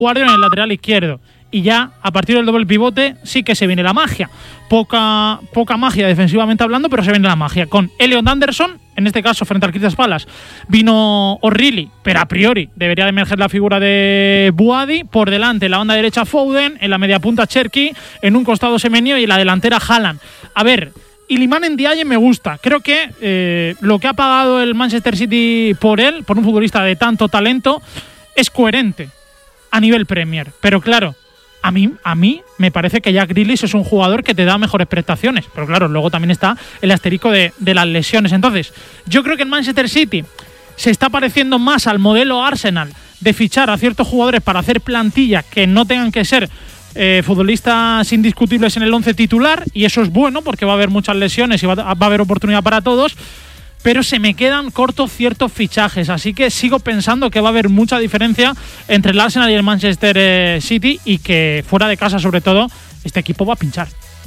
Guardiola en el lateral izquierdo. Y ya, a partir del doble pivote, sí que se viene la magia. Poca magia defensivamente hablando, pero se viene la magia. Con Elliot Anderson, en este caso frente al Crystal Palace, vino O'Reilly, pero a priori debería de emerger la figura de Buadi. Por delante, en la banda derecha Foden, en la media punta Cherki, en un costado Semenyo y en la delantera Haaland. A ver, Iliman Ndiaye me gusta. Creo que lo que ha pagado el Manchester City por él, por un futbolista de tanto talento, es coherente a nivel Premier. Pero claro, a mí me parece que Jack Grealish es un jugador que te da mejores prestaciones. Pero claro, luego también está el asterisco de las lesiones. Entonces, yo creo que el Manchester City se está pareciendo más al modelo Arsenal de fichar a ciertos jugadores para hacer plantilla que no tengan que ser futbolistas indiscutibles en el 11 titular. Y eso es bueno porque va a haber muchas lesiones y va a haber oportunidad para todos. Pero se me quedan cortos ciertos fichajes, así que sigo pensando que va a haber mucha diferencia entre el Arsenal y el Manchester City y que fuera de casa, sobre todo, este equipo va a pinchar.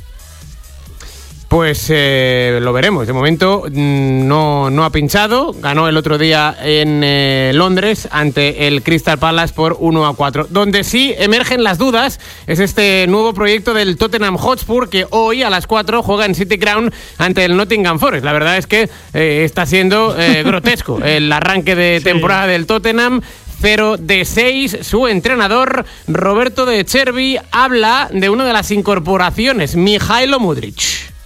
Pues lo veremos. De momento no ha pinchado. Ganó el otro día en Londres ante el Crystal Palace por 1-4. Donde sí emergen las dudas es este nuevo proyecto del Tottenham Hotspur, que hoy a las 4 juega en City Ground ante el Nottingham Forest. La verdad es que está siendo grotesco el arranque de temporada del Tottenham. 0-6, su entrenador Roberto De Zerbi habla de una de las incorporaciones, Mihailo Mudryk.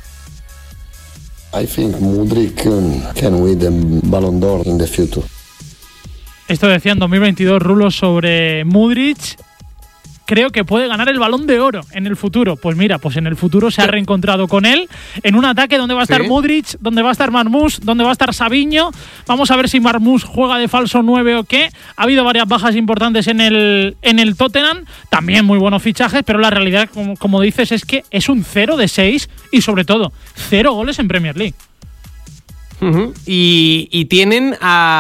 I think Mudryk can win the Ballon d'Or in the future. Esto decía en 2022 Rulo sobre Mudryk. Creo que puede ganar el Balón de Oro en el futuro. Pues mira, pues en el futuro se ha reencontrado con él en un ataque donde va a estar Mudryk, donde va a estar Marmoush, donde va a estar Savinho. Vamos a ver si Marmoush juega de falso 9 o qué. Ha habido varias bajas importantes en el Tottenham. También muy buenos fichajes, pero la realidad, como dices, es que es un 0-6 y sobre todo 0 goles en Premier League. Uh-huh. Y tienen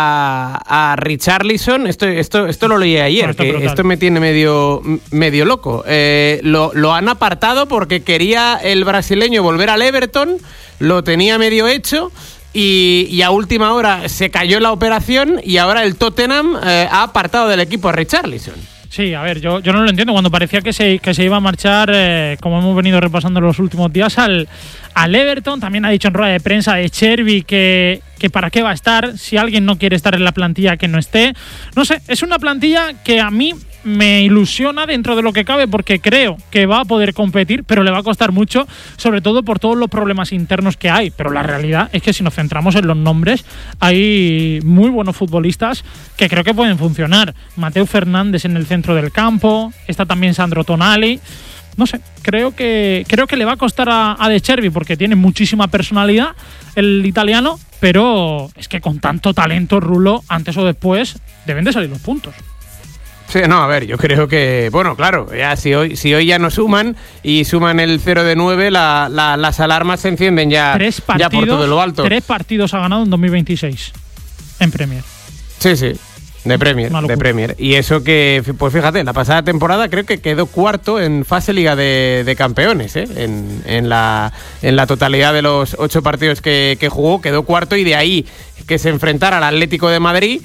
a Richarlison. Esto lo leí ayer, que esto me tiene medio loco. Lo han apartado porque quería el brasileño volver al Everton, lo tenía medio hecho y a última hora se cayó la operación y ahora el Tottenham ha apartado del equipo a Richarlison. Sí, a ver, yo no lo entiendo. Cuando parecía que se iba a marchar, como hemos venido repasando los últimos días, al Everton. También ha dicho en rueda de prensa de Chervi que para qué va a estar, si alguien no quiere estar en la plantilla, que no esté. No sé, es una plantilla que a mí me ilusiona dentro de lo que cabe porque creo que va a poder competir, pero le va a costar mucho, sobre todo por todos los problemas internos que hay. Pero la realidad es que si nos centramos en los nombres, hay muy buenos futbolistas que creo que pueden funcionar. Mateo Fernández en el centro del campo, está también Sandro Tonali. No sé, creo que le va a costar a De Zerbi porque tiene muchísima personalidad el italiano, pero es que con tanto talento, Rulo, antes o después deben de salir los puntos. Sí, no, a ver, yo creo que, bueno, claro, ya si hoy ya no suman y suman el 0-9, las alarmas se encienden ya por todo lo alto. 3 partidos ha ganado en 2026 en Premier. Sí, de Premier. Y eso que, pues fíjate, la pasada temporada creo que quedó cuarto en fase Liga de Campeones, en la totalidad de los 8 partidos que jugó, quedó cuarto y de ahí que se enfrentara al Atlético de Madrid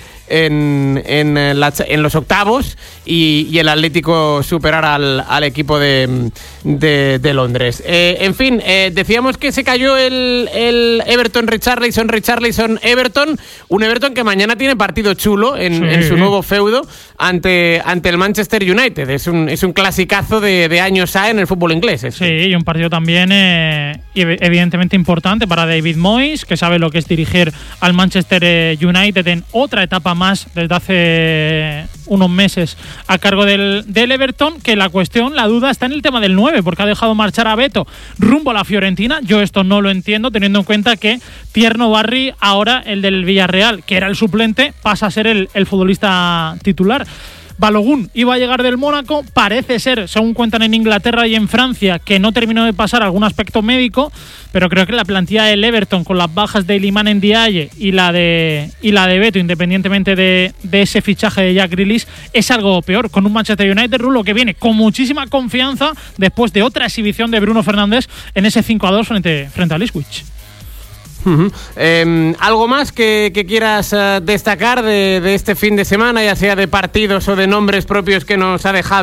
en los octavos y el Atlético superar al equipo de Londres. En fin, decíamos que se cayó el Everton Richarlison Everton, un Everton que mañana tiene partido chulo en su nuevo feudo ante el Manchester United. Es un clasicazo de años A en el fútbol inglés. Sí, y un partido también evidentemente importante para David Moyes, que sabe lo que es dirigir al Manchester United en otra etapa más desde hace unos meses a cargo del Everton, que la duda está en el tema del 9, porque ha dejado marchar a Beto rumbo a la Fiorentina. Yo esto no lo entiendo, teniendo en cuenta que Tierno Barry, ahora el del Villarreal, que era el suplente, pasa a ser el futbolista titular. Balogun iba a llegar del Mónaco, parece ser, según cuentan en Inglaterra y en Francia, que no terminó de pasar algún aspecto médico, pero creo que la plantilla del Everton, con las bajas de Iliman Ndiaye y la de Beto, independientemente de ese fichaje de Jack Grealish, es algo peor, con un Manchester United, Rulo, que viene con muchísima confianza después de otra exhibición de Bruno Fernández en ese 5-2 frente al Ipswich. ¿Algo más que quieras destacar de este fin de semana, ya sea de partidos o de nombres propios que nos ha dejado